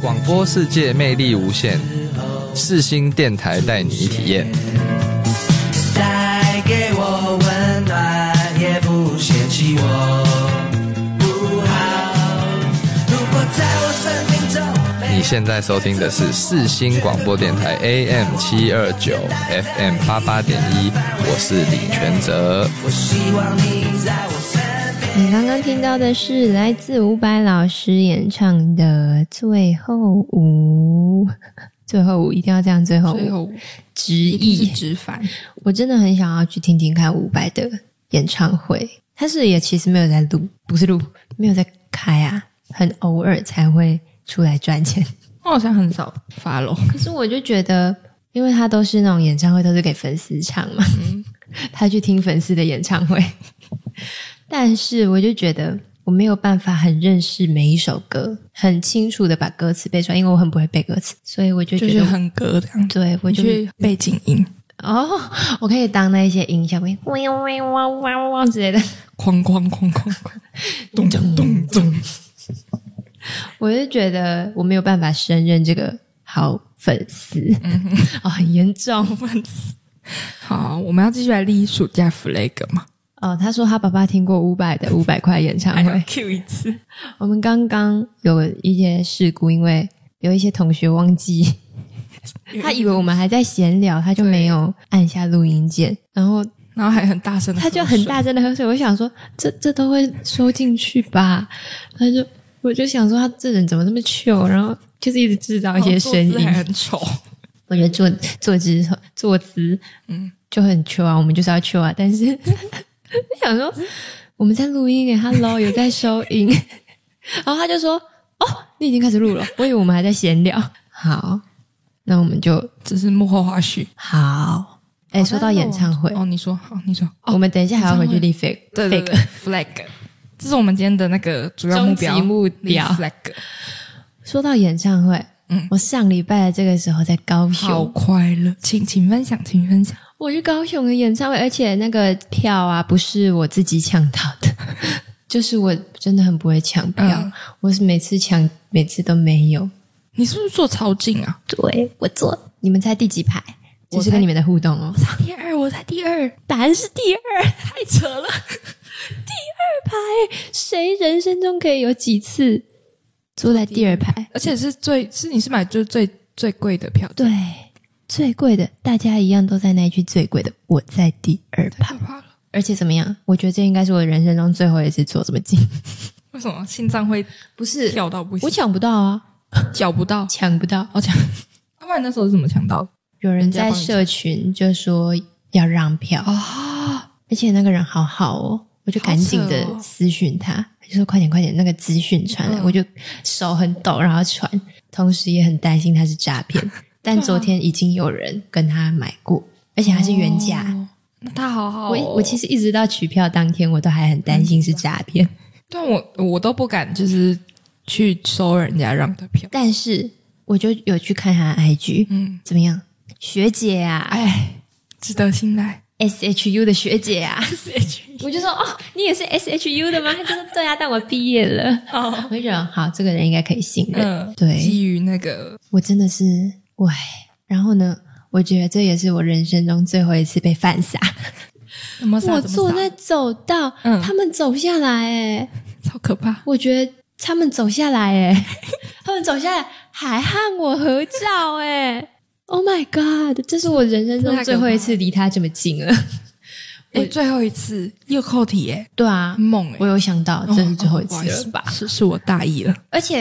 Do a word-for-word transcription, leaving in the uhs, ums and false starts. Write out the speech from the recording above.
广播世界魅力无限，世新电台带你体验。 带给我温暖，也不嫌弃我不好。如果在我生命中， 你现在收听的是世新广播电台 A M 七二九 F M 八八点一，我是李全哲。 我希望你在我身边。 你刚刚听到的是来自伍佰老师演唱的最后舞，最后舞一定要这样，最后舞， 最后舞直一定译是直翻。 我真的很想要去听听看伍佰的演唱会，他是也其实没有在录，不是录，没有在开啊，很偶尔才会出来赚钱。 我好像很少 follow， 可是我就觉得，因为他都是那种演唱会都是给粉丝唱嘛，嗯、他去听粉丝的演唱会，但是我就觉得我没有办法很认识每一首歌，很清楚的把歌词背出来，因为我很不会背歌词，所以我就觉得就是很歌这样。 对，我就去背景音哦，我可以当那一些音效，喂喂喂哇哇哇之类的， 哐哐哐哐哐，咚咚咚咚。 我就觉得我没有办法胜任这个好粉丝，嗯、哦，很严重粉丝。 好，我们要继续来立暑假 flag 嘛？ 哦，他说他爸爸听过伍佰的伍佰快演唱会 ，Q 一次。 我们刚刚有一些事故，因为有一些同学忘记，他以为我们还在闲聊，他就没有按下录音键，然后然后还很大声的， 他就很大声的喝水。我想说，这这都会收进去吧？他就我就想说，他这人怎么这么糗？然后就是一直制造一些声音， 哦、还很丑。 我觉得坐坐姿坐姿，嗯，就很糗啊。我们就是要糗啊，但是我想说我们在录音耶 ，Hello， 有在收音。然后他就说：“哦，你已经开始录了。”我以为我们还在闲聊。好，那我们就这是幕后花絮。 好，哎，说到演唱会， 哦，你说好，你说， 哦、我们等一下还要回去立 flag， 对对对 ，flag， 这是我们今天的那个主要目标， 目标 flag。 说到演唱会，嗯，我上礼拜的这个时候在高雄， 好快乐，请请分享，请分享。 我去高雄的演唱会，而且那个票啊，不是我自己抢到的，就是我真的很不会抢票，嗯、我是每次抢，每次都没有。 你是不是坐超近啊？ 对，我坐。你们猜第几排？这是跟你们的互动哦。 我猜第二，我猜第二， 答案是第二， 太扯了。 第二排，谁人生中可以有几次坐在第二排？ 而且是最是你是买就最最贵的票？ 对。最贵的，大家一样都在那一区最贵的，我在第二排，而且怎么样？我觉得这应该是我人生中最后一次坐这么近。 为什么心脏会不是跳到不行？ 我抢不到啊， 抢不到， 抢不到， 我抢。要不然那时候是怎么抢到的？ 有人在社群就说要让票啊、哦，而且那个人好好哦，我就赶紧的私讯他，哦、就说快点快点，那个资讯传来，嗯、我就手很抖，然后传，同时也很担心他是诈骗。但昨天已经有人跟他买过，而且还是原价。 哦、那他好好、哦。 我我其实一直到取票当天，我都还很担心是诈骗。 对，我我都不敢就是去收人家让的票。 但是我就有去看他的 I G， 嗯，怎么样？学姐啊， 哎，值得信赖。 S H U 的学姐啊 ，S H U， 我就说哦，你也是 S H U 的吗？他就说对啊，但我毕业了。哦，我就觉得好，这个人应该可以信任。嗯，对， 基于那个， 我真的是。喂，然后呢？我觉得这也是我人生中最后一次被犯傻。 怎么傻？ 我坐在走道，嗯、他们走下来，哎， 超可怕！ 我觉得他们走下来，哎，他们走下来还和我合照，哎 ，Oh my God！ 这是我人生中最后一次离他这么近了。 哎，最后一次又扣题，哎， 对啊， 梦，哎， 我有想到，这是最后一次了吧？ 是是我大意了， 而且